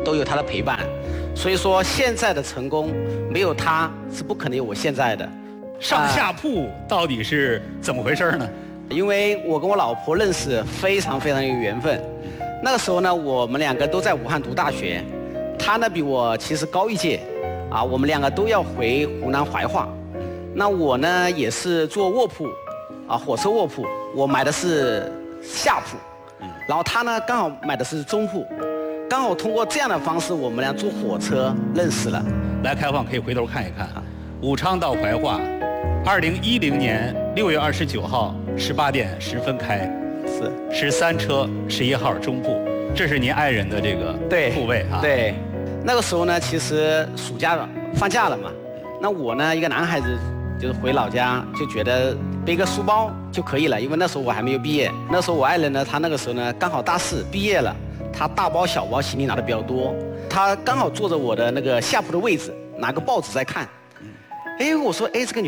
都有他的陪伴，所以说现在的成功没有他是不可能有我现在的。 上下铺到底是怎么回事呢？ 因为我跟我老婆认识非常非常有缘分，那个时候呢，我们两个都在武汉读大学，她呢比我其实高一届，我们两个都要回湖南怀化。那我呢也是坐卧铺，火车卧铺，我买的是下铺，然后她呢刚好买的是中铺，刚好通过这样的方式，我们俩坐火车认识了。 来开放可以回头看一看啊，武昌到怀化，2010年6月29号18点10分开，是13车11号中铺，这是您爱人的这个铺位啊。 对，那个时候呢，其实暑假放假了嘛，那我呢一个男孩子就是回老家就觉得背个书包就可以了，因为那时候我还没有毕业。那时候我爱人呢，他那个时候呢刚好大4毕业了，他大包小包行李拿的比较多，他刚好坐着我的那个下铺的位置，拿个报纸在看。哎，我说，哎，这个女